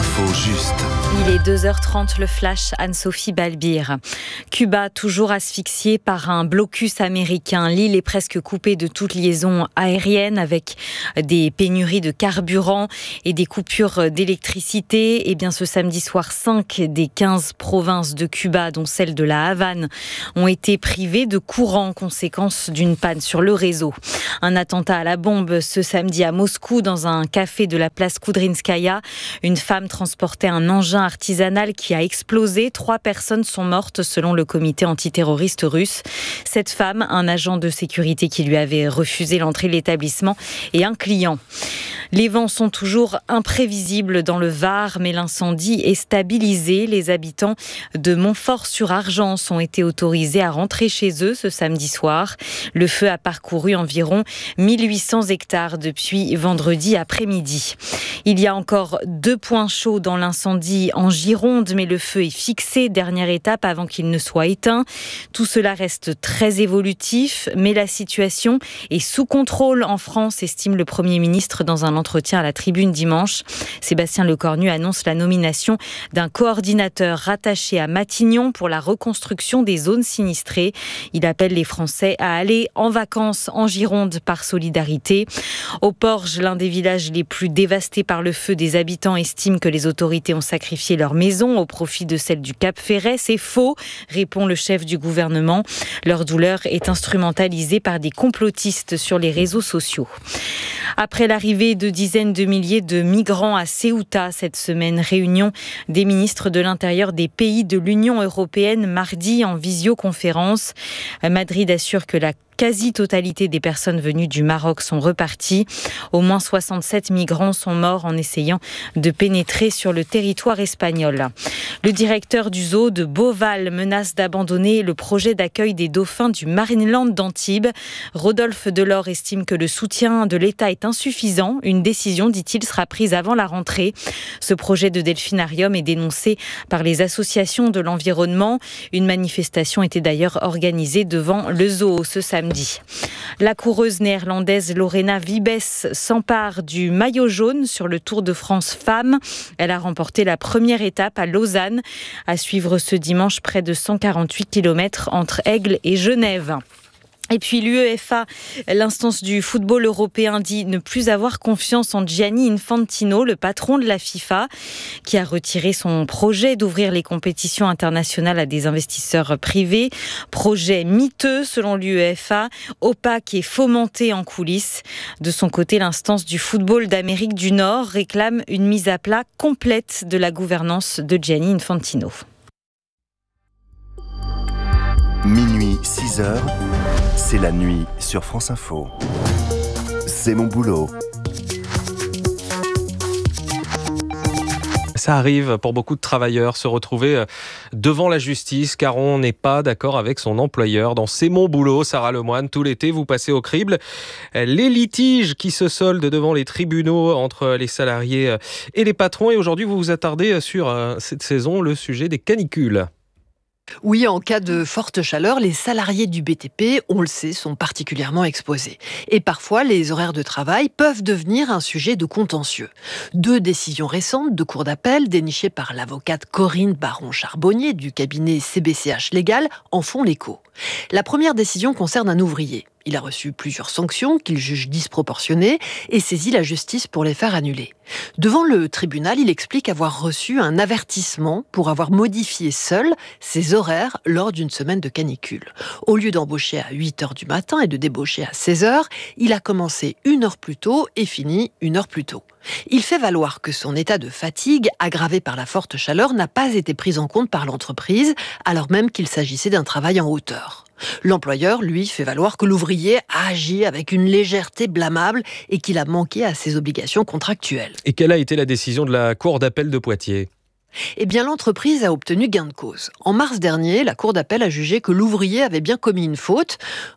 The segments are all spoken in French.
L'info juste. Il est 2h30, le flash, Anne-Sophie Balbir. Cuba, toujours asphyxié par un blocus américain. L'île est presque coupée de toute liaison aérienne avec des pénuries de carburant et des coupures d'électricité. Et bien ce samedi soir, 5 des 15 provinces de Cuba, dont celle de la Havane, ont été privées de courant, conséquence d'une panne sur le réseau. Un attentat à la bombe ce samedi à Moscou, dans un café de la place Koudrinskaya. Une femme transportait un engin artisanal qui a explosé. 3 personnes sont mortes selon le comité antiterroriste russe. Cette femme, un agent de sécurité qui lui avait refusé l'entrée de l'établissement et un client. Les vents sont toujours imprévisibles dans le Var, mais l'incendie est stabilisé. Les habitants de Montfort-sur-Argence ont été autorisés à rentrer chez eux ce samedi soir. Le feu a parcouru environ 1800 hectares depuis vendredi après-midi. Il y a encore 2 points chauds dans l'incendie en Gironde, mais le feu est fixé. Dernière étape avant qu'il ne soit éteint. Tout cela reste très évolutif, mais la situation est sous contrôle en France, estime le Premier ministre dans un entretien à la Tribune dimanche. Sébastien Lecornu annonce la nomination d'un coordinateur rattaché à Matignon pour la reconstruction des zones sinistrées. Il appelle les Français à aller en vacances en Gironde par solidarité. Au Porge, l'un des villages les plus dévastés par le feu, des habitants estiment que les autorités ont sacrifié leur maison au profit de celle du Cap Ferret. C'est faux, répond le chef du gouvernement. Leur douleur est instrumentalisée par des complotistes sur les réseaux sociaux. Après l'arrivée de dizaines de milliers de migrants à Ceuta cette semaine, réunion des ministres de l'Intérieur des pays de l'Union européenne mardi en visioconférence. Madrid assure que la quasi-totalité des personnes venues du Maroc sont reparties. Au moins 67 migrants sont morts en essayant de pénétrer sur le territoire espagnol. Le directeur du zoo de Beauval menace d'abandonner le projet d'accueil des dauphins du Marineland d'Antibes. Rodolphe Delors estime que le soutien de l'État est insuffisant. Une décision, dit-il, sera prise avant la rentrée. Ce projet de delphinarium est dénoncé par les associations de l'environnement. Une manifestation était d'ailleurs organisée devant le zoo ce samedi. La coureuse néerlandaise Lorena Wiebes s'empare du maillot jaune sur le Tour de France Femmes. Elle a remporté la première étape à Lausanne. À suivre ce dimanche, près de 148 km entre Aigle et Genève. Et puis l'UEFA, l'instance du football européen, dit ne plus avoir confiance en Gianni Infantino, le patron de la FIFA, qui a retiré son projet d'ouvrir les compétitions internationales à des investisseurs privés. Projet miteux selon l'UEFA, opaque et fomenté en coulisses. De son côté, l'instance du football d'Amérique du Nord réclame une mise à plat complète de la gouvernance de Gianni Infantino. Minuit, 6h, c'est la nuit sur France Info. C'est mon boulot. Ça arrive pour beaucoup de travailleurs, se retrouver devant la justice car on n'est pas d'accord avec son employeur. Dans C'est mon boulot, Sarah Lemoine, tout l'été, vous passez au crible les litiges qui se soldent devant les tribunaux entre les salariés et les patrons. Et aujourd'hui, vous vous attardez sur cette saison, le sujet des canicules. Oui, en cas de forte chaleur, les salariés du BTP, on le sait, sont particulièrement exposés. Et parfois, les horaires de travail peuvent devenir un sujet de contentieux. 2 décisions récentes de cour d'appel, dénichées par l'avocate Corinne Baron-Charbonnier du cabinet CBCH Légal, en font l'écho. La première décision concerne un ouvrier. Il a reçu plusieurs sanctions qu'il juge disproportionnées et saisit la justice pour les faire annuler. Devant le tribunal, il explique avoir reçu un avertissement pour avoir modifié seul ses horaires lors d'une semaine de canicule. Au lieu d'embaucher à 8h du matin et de débaucher à 16h, il a commencé 1 heure plus tôt et fini 1 heure plus tôt. Il fait valoir que son état de fatigue, aggravé par la forte chaleur, n'a pas été pris en compte par l'entreprise, alors même qu'il s'agissait d'un travail en hauteur. L'employeur, lui, fait valoir que l'ouvrier a agi avec une légèreté blâmable et qu'il a manqué à ses obligations contractuelles. Et quelle a été la décision de la Cour d'appel de Poitiers ? Eh bien, l'entreprise a obtenu gain de cause. En mars dernier, la Cour d'appel a jugé que l'ouvrier avait bien commis une faute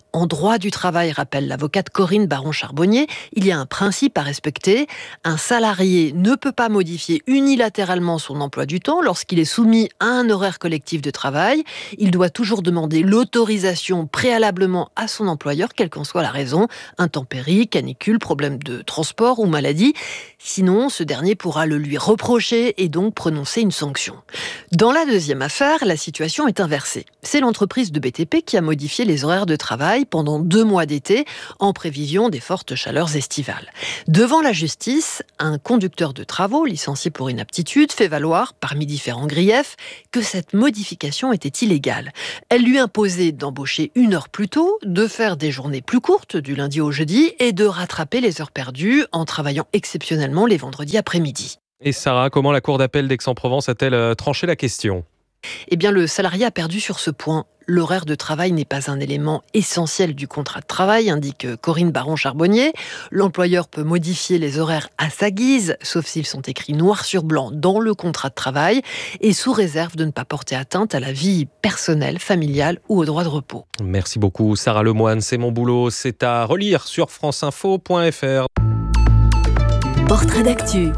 En droit du travail, rappelle l'avocate Corinne Baron-Charbonnier, il y a un principe à respecter. Un salarié ne peut pas modifier unilatéralement son emploi du temps lorsqu'il est soumis à un horaire collectif de travail. Il doit toujours demander l'autorisation préalablement à son employeur, quelle qu'en soit la raison, intempéries, canicule, problème de transport ou maladie. Sinon, ce dernier pourra le lui reprocher et donc prononcer une sanction. Dans la deuxième affaire, la situation est inversée. C'est l'entreprise de BTP qui a modifié les horaires de travail pendant 2 mois d'été en prévision des fortes chaleurs estivales. Devant la justice, un conducteur de travaux licencié pour inaptitude fait valoir, parmi différents griefs, que cette modification était illégale. Elle lui imposait d'embaucher 1 heure plus tôt, de faire des journées plus courtes du lundi au jeudi et de rattraper les heures perdues en travaillant exceptionnellement les vendredis après-midi. Et Sarah, comment la Cour d'appel d'Aix-en-Provence a-t-elle tranché la question ? Eh bien, le salarié a perdu sur ce point. L'horaire de travail n'est pas un élément essentiel du contrat de travail, indique Corinne Baron-Charbonnier. L'employeur peut modifier les horaires à sa guise, sauf s'ils sont écrits noir sur blanc dans le contrat de travail, et sous réserve de ne pas porter atteinte à la vie personnelle, familiale ou au droit de repos. Merci beaucoup Sarah Lemoine, c'est mon boulot, c'est à relire sur franceinfo.fr. Portrait d'actu.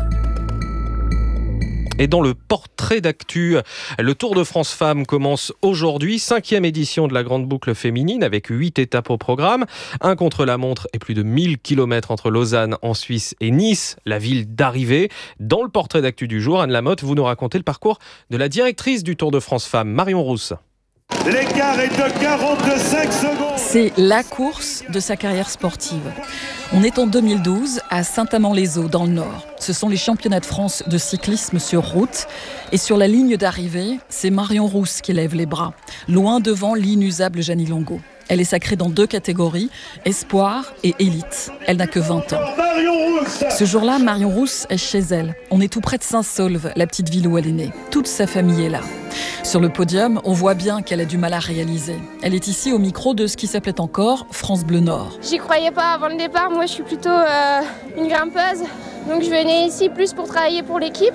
Et dans le portrait d'actu, le Tour de France Femmes commence aujourd'hui, 5e édition de la grande boucle féminine avec 8 étapes au programme, un contre-la-montre et plus de 1000 km entre Lausanne en Suisse et Nice, la ville d'arrivée. Dans le portrait d'actu du jour, Anne Lamotte, vous nous racontez le parcours de la directrice du Tour de France Femmes, Marion Rousse. L'écart est de 45 secondes. C'est la course de sa carrière sportive. On est en 2012 à Saint-Amand-les-Eaux dans le Nord. Ce sont les championnats de France de cyclisme sur route. Et sur la ligne d'arrivée, c'est Marion Rousse qui lève les bras, loin devant l'inusable Jeannie Longo. Elle est sacrée dans 2 catégories, espoir et élite. Elle n'a que 20 ans. Ce jour-là, Marion Rousse est chez elle. On est tout près de Saint-Saulve, la petite ville où elle est née. Toute sa famille est là. Sur le podium, on voit bien qu'elle a du mal à réaliser. Elle est ici au micro de ce qui s'appelait encore France Bleu Nord. J'y croyais pas avant le départ. Moi, je suis plutôt une grimpeuse. Donc, je venais ici plus pour travailler pour l'équipe.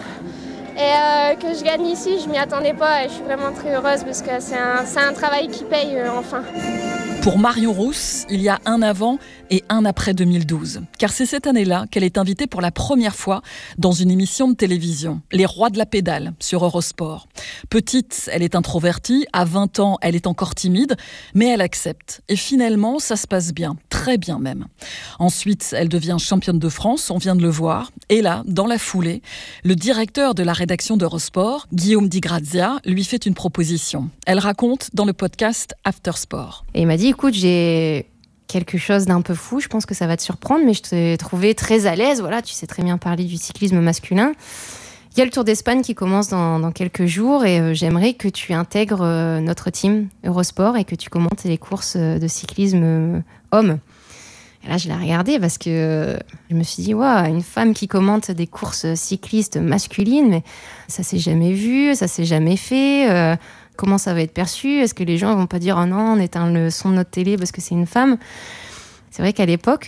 Et que je gagne ici, je m'y attendais pas. Et je suis vraiment très heureuse parce que c'est un travail qui paye enfin. Pour Marion Rousse, il y a un avant et un après 2012. Car c'est cette année-là qu'elle est invitée pour la première fois dans une émission de télévision, Les Rois de la Pédale, sur Eurosport. Petite, elle est introvertie. À 20 ans, elle est encore timide, mais elle accepte. Et finalement, ça se passe bien, très bien même. Ensuite, elle devient championne de France, on vient de le voir. Et là, dans la foulée, le directeur de la rédaction d'Eurosport, Guillaume Di Grazia, lui fait une proposition. Elle raconte dans le podcast After Sport. Et il m'a dit, écoute, j'ai quelque chose d'un peu fou, je pense que ça va te surprendre, mais je t'ai trouvé très à l'aise. Voilà, tu sais très bien parler du cyclisme masculin. Il y a le Tour d'Espagne qui commence dans quelques jours et j'aimerais que tu intègres notre team Eurosport et que tu commentes les courses de cyclisme hommes. Et là, je l'ai regardé parce que je me suis dit, waouh, une femme qui commente des courses cyclistes masculines, mais ça s'est jamais vu, ça s'est jamais fait. Comment ça va être perçu ? Est-ce que les gens vont pas dire, oh non, on éteint le son de notre télé parce que c'est une femme ? C'est vrai qu'à l'époque,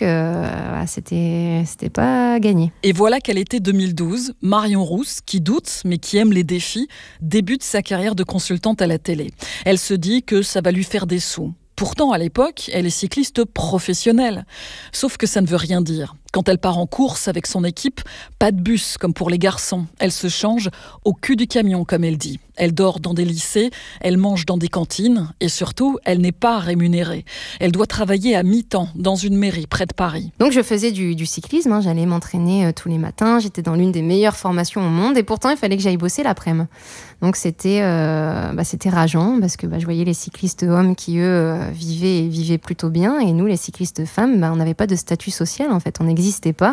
c'était pas gagné. Et voilà qu'elle était 2012. Marion Rousse, qui doute, mais qui aime les défis, débute sa carrière de consultante à la télé. Elle se dit que ça va lui faire des sous. Pourtant, à l'époque, elle est cycliste professionnelle. Sauf que ça ne veut rien dire. Quand elle part en course avec son équipe, pas de bus comme pour les garçons. Elle se change au cul du camion, comme elle dit. Elle dort dans des lycées, elle mange dans des cantines et surtout, elle n'est pas rémunérée. Elle doit travailler à mi-temps dans une mairie près de Paris. Donc je faisais du cyclisme, j'allais m'entraîner tous les matins. J'étais dans l'une des meilleures formations au monde et pourtant, il fallait que j'aille bosser l'après-midi. Donc c'était rageant parce que je voyais les cyclistes hommes qui, eux, vivaient plutôt bien et nous, les cyclistes femmes, on n'avait pas de statut social en fait, on n'existait pas.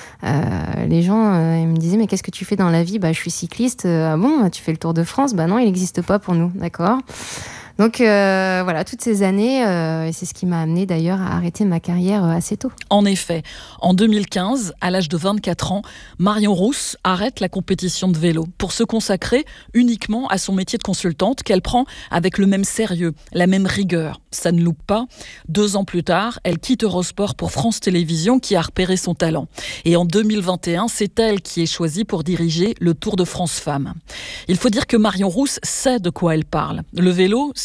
Les gens ils me disaient mais qu'est-ce que tu fais dans la vie ? Je suis cycliste. Ah bon, tu fais le Tour de France ? Non, il n'existe pas pour nous, d'accord ? Donc voilà, toutes ces années, et c'est ce qui m'a amenée d'ailleurs à arrêter ma carrière assez tôt. En effet, en 2015, à l'âge de 24 ans, Marion Rousse arrête la compétition de vélo pour se consacrer uniquement à son métier de consultante qu'elle prend avec le même sérieux, la même rigueur. Ça ne loupe pas. 2 ans plus tard, elle quitte Eurosport pour France Télévisions qui a repéré son talent. Et en 2021, c'est elle qui est choisie pour diriger le Tour de France Femmes. Il faut dire que Marion Rousse sait de quoi elle parle. Le vélo, c'est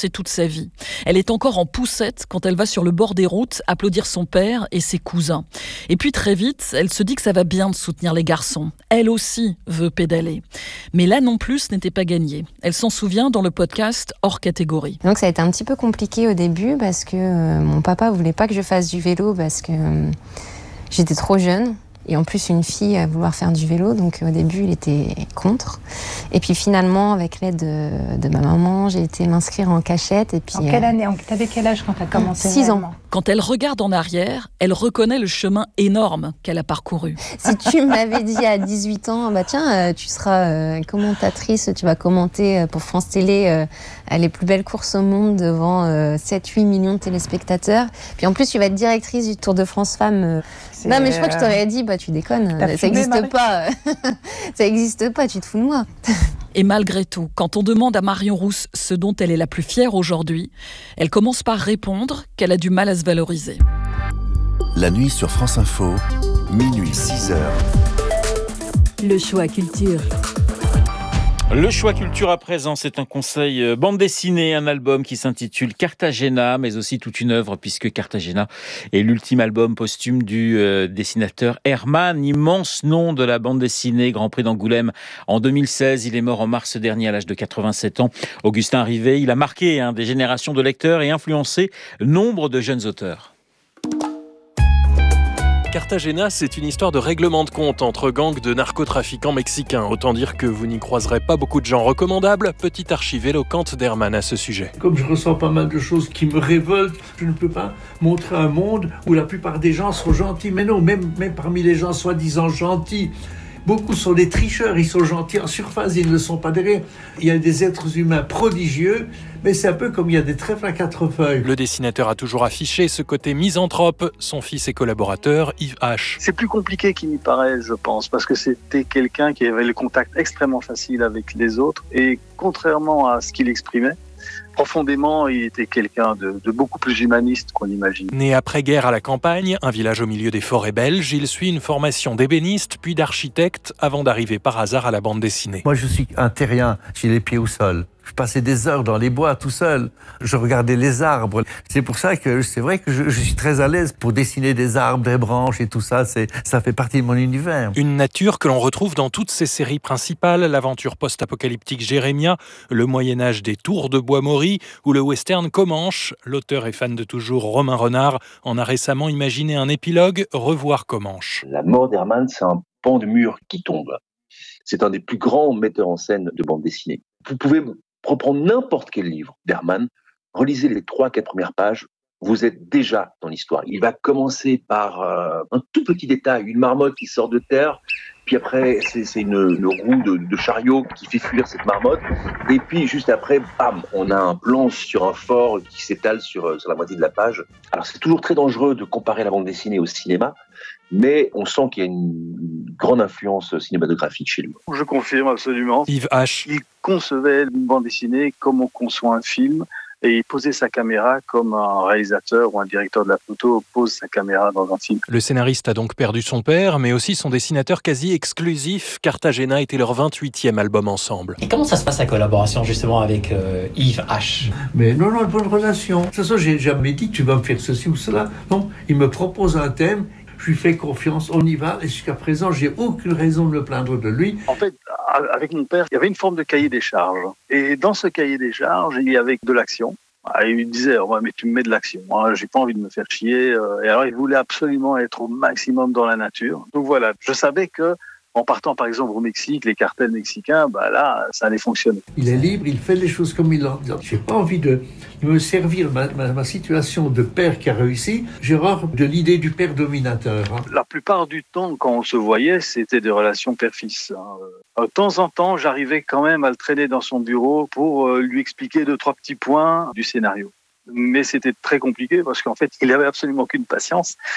c'est toute sa vie. Elle est encore en poussette quand elle va sur le bord des routes applaudir son père et ses cousins. Et puis très vite, elle se dit que ça va bien de soutenir les garçons. Elle aussi veut pédaler. Mais là non plus, ce n'était pas gagné. Elle s'en souvient dans le podcast Hors catégorie. Donc ça a été un petit peu compliqué au début parce que mon papa voulait pas que je fasse du vélo parce que j'étais trop jeune. Et en plus, une fille à vouloir faire du vélo, donc au début, il était contre. Et puis finalement, avec l'aide de ma maman, j'ai été m'inscrire en cachette. Et puis, en quelle année ? T'avais quel âge quand t'as commencé ? 6 ans. Quand elle regarde en arrière, elle reconnaît le chemin énorme qu'elle a parcouru. Si tu m'avais dit à 18 ans, bah tiens, tu seras commentatrice, tu vas commenter pour France Télé les plus belles courses au monde devant 7-8 millions de téléspectateurs. Puis en plus, tu vas être directrice du Tour de France Femmes. Non, mais je crois que je t'aurais dit, bah tu déconnes, ça n'existe pas. Ça n'existe pas, tu te fous de moi. Et malgré tout, quand on demande à Marion Rousse ce dont elle est la plus fière aujourd'hui, elle commence par répondre qu'elle a du mal à se valoriser. La nuit sur France Info, minuit 6h. Le choix culture. Le choix culture à présent, c'est un conseil bande dessinée, un album qui s'intitule Cartagena, mais aussi toute une œuvre puisque Cartagena est l'ultime album posthume du dessinateur Herman, immense nom de la bande dessinée, Grand Prix d'Angoulême en 2016. Il est mort en mars dernier à l'âge de 87 ans. Augustin Rivet, il a marqué des générations de lecteurs et influencé nombre de jeunes auteurs. Cartagena, c'est une histoire de règlement de compte entre gangs de narcotrafiquants mexicains. Autant dire que vous n'y croiserez pas beaucoup de gens recommandables. Petite archive éloquente d'Herman à ce sujet. Comme je ressens pas mal de choses qui me révoltent, je ne peux pas montrer un monde où la plupart des gens sont gentils. Mais non, même parmi les gens soi-disant gentils, beaucoup sont des tricheurs, ils sont gentils en surface, ils ne le sont pas derrière. Il y a des êtres humains prodigieux, mais c'est un peu comme il y a des trèfles à 4 feuilles. Le dessinateur a toujours affiché ce côté misanthrope. Son fils et collaborateur, Yves H. C'est plus compliqué qu'il n'y paraît, je pense, parce que c'était quelqu'un qui avait le contact extrêmement facile avec les autres, et contrairement à ce qu'il exprimait, profondément, il était quelqu'un de beaucoup plus humaniste qu'on imagine. Né après-guerre à la campagne, un village au milieu des forêts belges, il suit une formation d'ébéniste puis d'architecte avant d'arriver par hasard à la bande dessinée. Moi, je suis un terrien, j'ai les pieds au sol. Je passais des heures dans les bois tout seul. Je regardais les arbres. C'est pour ça que c'est vrai que je suis très à l'aise pour dessiner des arbres, des branches et tout ça. Ça fait partie de mon univers. Une nature que l'on retrouve dans toutes ses séries principales, l'aventure post-apocalyptique Jérémia, le Moyen-Âge des Tours de Bois-Maury ou le western Comanche. L'auteur et fan de toujours Romain Renard en a récemment imaginé un épilogue, Revoir Comanche. La mort d'Herman, c'est un pan de mur qui tombe. C'est un des plus grands metteurs en scène de bande dessinée. Vous pouvez reprendre n'importe quel livre d'Herman, relisez les 3-4 premières pages, vous êtes déjà dans l'histoire. Il va commencer par un tout petit détail, une marmotte qui sort de terre, puis après c'est une roue de chariot qui fait fuir cette marmotte, et puis juste après, bam, on a un plan sur un fort qui s'étale sur la moitié de la page. Alors c'est toujours très dangereux de comparer la bande dessinée au cinéma, mais on sent qu'il y a une grande influence cinématographique chez lui. Je confirme absolument. Yves H. Il concevait une bande dessinée comme on conçoit un film, et il posait sa caméra comme un réalisateur ou un directeur de la photo pose sa caméra dans un film. Le scénariste a donc perdu son père, mais aussi son dessinateur quasi exclusif. Cartagena était leur 28e album ensemble. Et comment ça se passe la collaboration justement avec Yves H? Mais non, une bonne relation. De toute façon, j'ai jamais dit tu vas me faire ceci ou cela. Non, il me propose un thème. Je lui fais confiance, on y va, et jusqu'à présent, j'ai aucune raison de me plaindre de lui. En fait, avec mon père, il y avait une forme de cahier des charges. Et dans ce cahier des charges, il y avait de l'action. Il me disait, ouais, mais tu me mets de l'action, moi, j'ai pas envie de me faire chier. Et alors, il voulait absolument être au maximum dans la nature. Donc voilà, je savais que en partant par exemple au Mexique, les cartels mexicains, là, ça allait fonctionner. Il est libre, il fait les choses comme il l'entend. J'ai pas envie de me servir ma situation de père qui a réussi. J'ai horreur de l'idée du père dominateur. La plupart du temps, quand on se voyait, c'était des relations père-fils. De temps en temps, j'arrivais quand même à le traîner dans son bureau pour lui expliquer 2-3 petits points du scénario. Mais c'était très compliqué parce qu'en fait, il avait absolument aucune patience.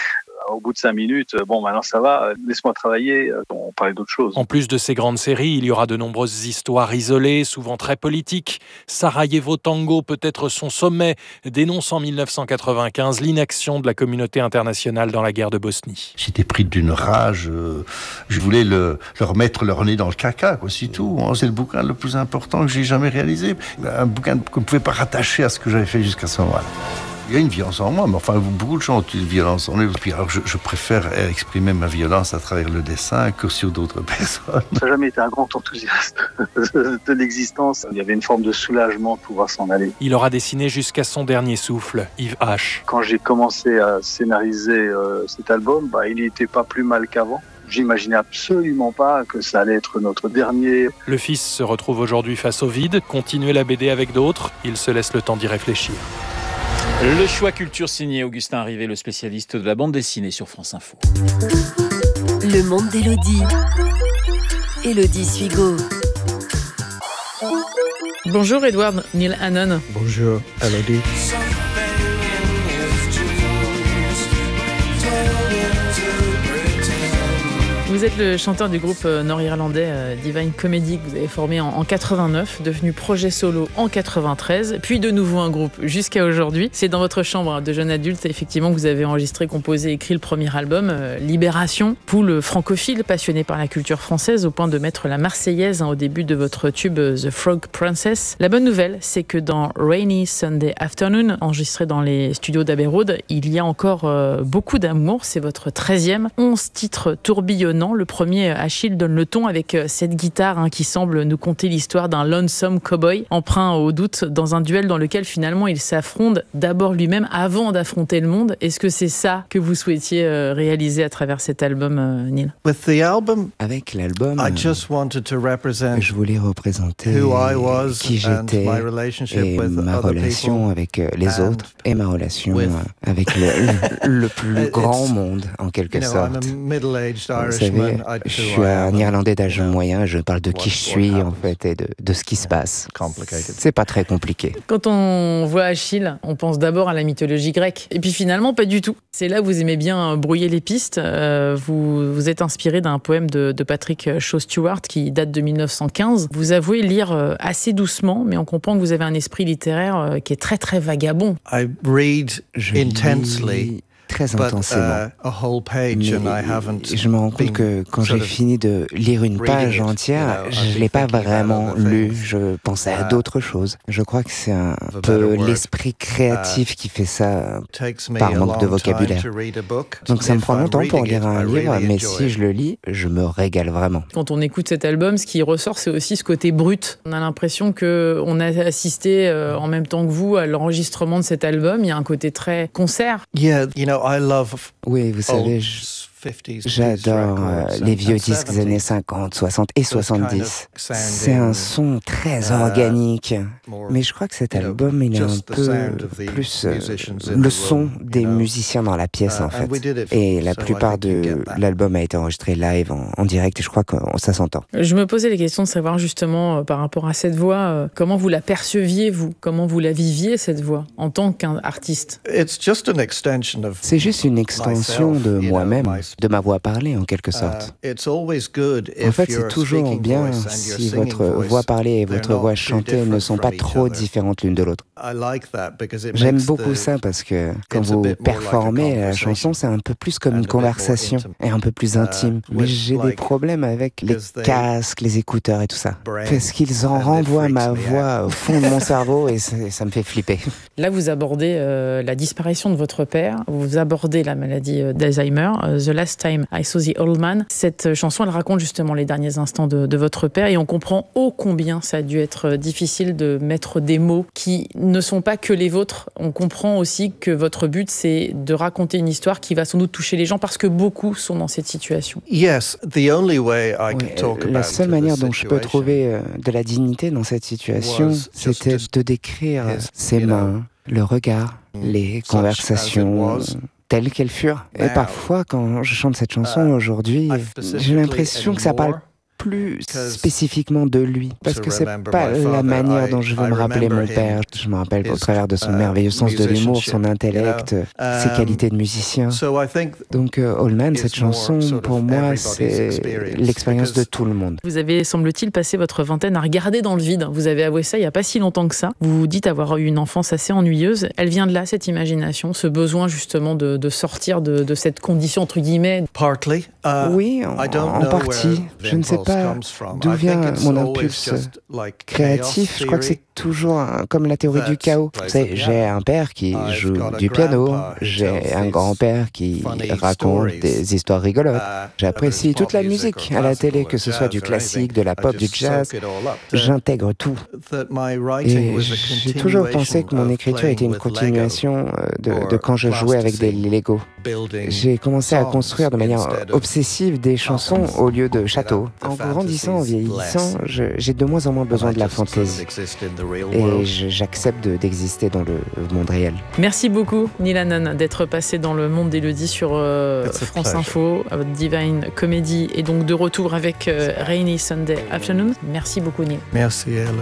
au bout de 5 minutes, bon, maintenant ça va, laisse-moi travailler, on parlait d'autre chose. En plus de ces grandes séries, il y aura de nombreuses histoires isolées, souvent très politiques. Sarajevo Tango peut être son sommet, dénonce en 1995 l'inaction de la communauté internationale dans la guerre de Bosnie. J'étais pris d'une rage, je voulais leur mettre leur nez dans le caca, quoi, c'est tout. C'est le bouquin le plus important que j'ai jamais réalisé. Un bouquin qu'on ne pouvait pas rattacher à ce que j'avais fait jusqu'à ce moment-là. Il y a une violence en moi, mais enfin, beaucoup de gens ont une violence en eux. Puis alors, je préfère exprimer ma violence à travers le dessin que sur d'autres personnes. Je n'ai jamais été un grand enthousiaste de l'existence. Il y avait une forme de soulagement de pouvoir s'en aller. Il aura dessiné jusqu'à son dernier souffle, Yves H. Quand j'ai commencé à scénariser cet album, il n'était pas plus mal qu'avant. J'imaginais absolument pas que ça allait être notre dernier. Le fils se retrouve aujourd'hui face au vide. Continuer la BD avec d'autres, il se laisse le temps d'y réfléchir. Le choix culture signé Augustin Rivet, le spécialiste de la bande dessinée sur France Info. Le monde d'Élodie. Élodie Suigo. Bonjour Edward Neil Hannon. Bonjour Élodie. Vous êtes le chanteur du groupe nord-irlandais Divine Comedy que vous avez formé en 89, devenu projet solo en 93, puis de nouveau un groupe jusqu'à aujourd'hui. C'est dans votre chambre de jeune adulte, effectivement, que vous avez enregistré, composé, écrit le premier album, Libération, poule francophile passionné par la culture française au point de mettre la Marseillaise au début de votre tube The Frog Princess. La bonne nouvelle, c'est que dans Rainy Sunday Afternoon, enregistré dans les studios d'Abbey Road, il y a encore beaucoup d'amour. C'est votre 13e, 11 titres tourbillonnants. Le premier, Achille, donne le ton avec cette guitare qui semble nous conter l'histoire d'un lonesome cowboy, emprunt au doute dans un duel dans lequel finalement il s'affronte d'abord lui-même avant d'affronter le monde. Est-ce que c'est ça que vous souhaitiez réaliser à travers cet album, Neil ? Avec l'album, je voulais représenter qui j'étais et ma relation avec les autres et ma relation avec le plus grand monde en quelque sorte. Vous savez, je suis un Irlandais d'âge moyen, je parle de qui je suis en fait et de ce qui se passe. C'est pas très compliqué. Quand on voit Achille, on pense d'abord à la mythologie grecque. Et puis finalement, pas du tout. C'est là où vous aimez bien brouiller les pistes. Vous êtes inspiré d'un poème de Patrick Shaw Stewart qui date de 1915. Vous avouez lire assez doucement, mais on comprend que vous avez un esprit littéraire qui est très très vagabond. Je lis très intensément. Mais je me rends compte que quand j'ai fini de lire une page entière, je ne l'ai pas vraiment lu. Je pensais à d'autres choses. Je crois que c'est un peu l'esprit créatif qui fait ça par manque de vocabulaire. Donc ça me prend longtemps pour lire un livre, mais si je le lis, je me régale vraiment. Quand on écoute cet album, ce qui ressort, c'est aussi ce côté brut. On a l'impression qu'on a assisté en même temps que vous à l'enregistrement de cet album. Il y a un côté très concert. Oui, vous savez, j'adore les vieux disques des années 50, 60 et 70. C'est un son très organique. Mais je crois que cet album, il est un peu plus le son des musiciens dans la pièce, en fait. Et la plupart de l'album a été enregistré live, en direct, et je crois que ça s'entend. Je me posais la question de savoir justement, par rapport à cette voix, comment vous la perceviez, vous ? Comment vous la viviez, cette voix, en tant qu'artiste ? C'est juste une extension de moi-même, de ma voix parlée en quelque sorte. En fait, c'est toujours bien si votre voix parlée et votre voix chantée ne sont pas trop différentes l'une de l'autre. J'aime beaucoup ça parce que quand vous performez la chanson, c'est un peu plus comme une conversation et un peu plus intime. Mais j'ai des problèmes avec les casques, les écouteurs et tout ça. Parce qu'ils en renvoient ma voix au fond de mon cerveau et ça me fait flipper. Là, vous abordez la disparition de votre père, vous abordez la maladie d'Alzheimer, The Last Time I Saw the Old Man. Cette chanson, elle raconte justement les derniers instants de votre père et on comprend ô combien ça a dû être difficile de mettre des mots qui ne sont pas que les vôtres. On comprend aussi que votre but, c'est de raconter une histoire qui va sans doute toucher les gens parce que beaucoup sont dans cette situation. La seule manière dont je peux trouver de la dignité dans cette situation, c'était de décrire ses mains, le regard, les conversations telles qu'elles furent. Et parfois, quand je chante cette chanson aujourd'hui, j'ai l'impression que ça parle plus spécifiquement de lui, parce que c'est pas la manière dont je veux me rappeler mon père. Je me rappelle au travers de son merveilleux sens de l'humour, son intellect, ses qualités de musicien. Donc Allman, cette chanson, pour moi, c'est l'expérience de tout le monde. Vous avez, semble-t-il, passé votre vingtaine à regarder dans le vide. Vous avez avoué ça il n'y a pas si longtemps que ça. Vous vous dites avoir eu une enfance assez ennuyeuse. Elle vient de là, cette imagination, ce besoin justement de sortir de cette condition, entre guillemets. Oui, en partie. Je ne sais pas d'où vient mon impulse créatif. Je crois que c'est toujours comme la théorie du chaos. Vous savez, j'ai un père qui joue du piano, j'ai un grand-père qui raconte des histoires rigolotes. J'apprécie toute la musique à la télé, que ce soit du classique, de la pop, du jazz. J'intègre tout. Et j'ai toujours pensé que mon écriture était une continuation de quand je jouais avec des Lego. J'ai commencé à construire de manière obsessive des chansons au lieu de châteaux. En grandissant, en vieillissant, j'ai de moins en moins besoin de la fantaisie. Et j'accepte d'exister dans le monde réel. Merci beaucoup, Neil Hannon, d'être passé dans le monde d'Élodie sur France Info, Divine Comedy, et donc de retour avec Rainy Sunday Afternoon. Merci beaucoup, Neil. Merci, Elle.